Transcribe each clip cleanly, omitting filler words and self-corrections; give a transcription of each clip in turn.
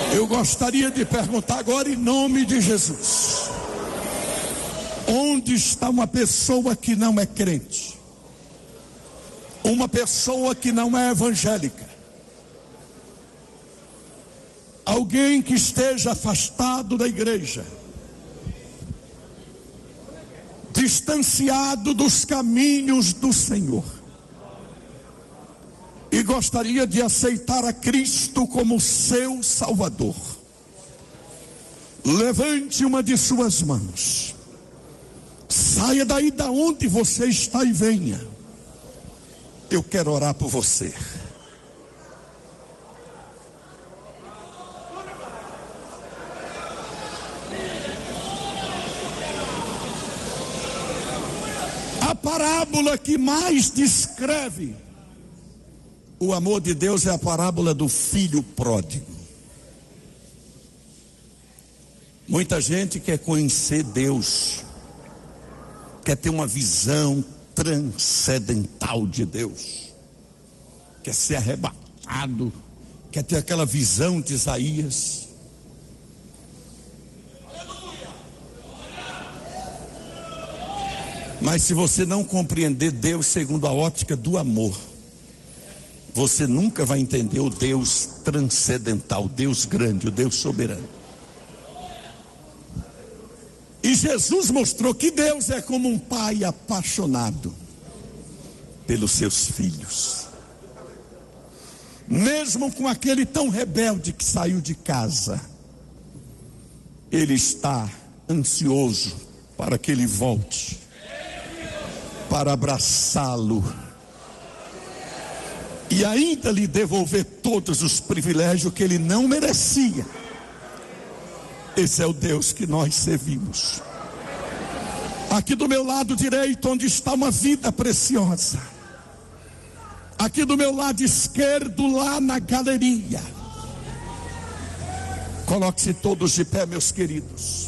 Eu gostaria de perguntar agora em nome de Jesus: onde está uma pessoa que não é crente? Uma pessoa que não é evangélica? Alguém que esteja afastado da igreja, distanciado dos caminhos do Senhor, e gostaria de aceitar a Cristo como seu Salvador. Levante uma de suas mãos. Saia daí da onde você está e venha. Eu quero orar por você. A parábola que mais descreve o amor de Deus é a parábola do filho pródigo. Muita gente quer conhecer Deus, quer ter uma visão transcendental de Deus, quer ser arrebatado, quer ter aquela visão de Isaías. Mas se você não compreender Deus segundo a ótica do amor, você nunca vai entender o Deus transcendental, o Deus grande, o Deus soberano. E Jesus mostrou que Deus é como um pai apaixonado pelos seus filhos. Mesmo com aquele tão rebelde que saiu de casa, Ele está ansioso para que ele volte, para abraçá-lo e ainda lhe devolver todos os privilégios que ele não merecia. Esse é o Deus que nós servimos. Aqui do meu lado direito, onde está uma vida preciosa. Aqui do meu lado esquerdo, lá na galeria. Coloque-se todos de pé, meus queridos.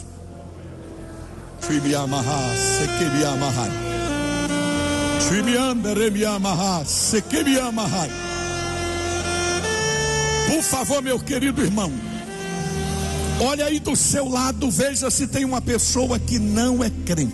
Por favor, meu querido irmão, olha aí do seu lado, veja se tem uma pessoa que não é crente.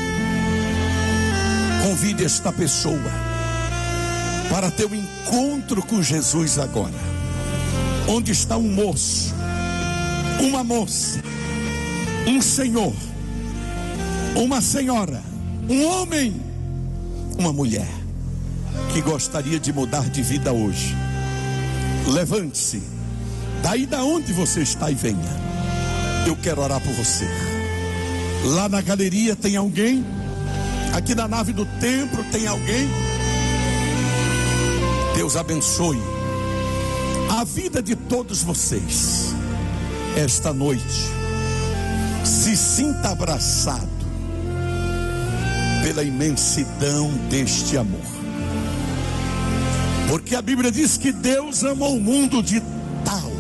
Convide esta pessoa para ter um encontro com Jesus agora. Onde está um moço, uma moça, um senhor, uma senhora, um homem, uma mulher que gostaria de mudar de vida hoje? Levante-se daí da onde você está e venha. Eu quero orar por você. Lá na galeria tem alguém? Aqui na nave do templo tem alguém? Deus abençoe a vida de todos vocês esta noite. Se sinta abraçado pela imensidão deste amor, porque a Bíblia diz que Deus amou o mundo de tal,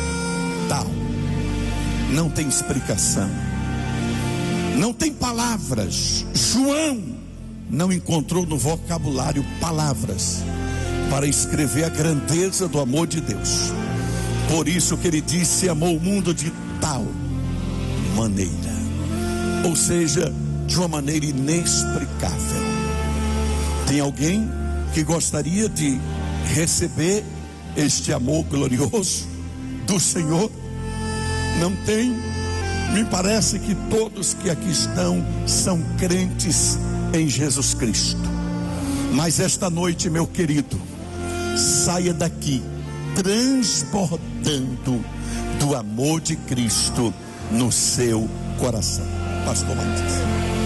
não tem explicação, não tem palavras. João não encontrou no vocabulário palavras para escrever a grandeza do amor de Deus. Por isso que ele disse: amou o mundo de tal maneira, ou seja, de uma maneira inexplicável. Tem alguém que gostaria de receber este amor glorioso do Senhor? Não tem? Me parece que todos que aqui estão são crentes em Jesus Cristo. Mas esta noite, meu querido, saia daqui transbordando do amor de Cristo no seu coração. Pastor Matias.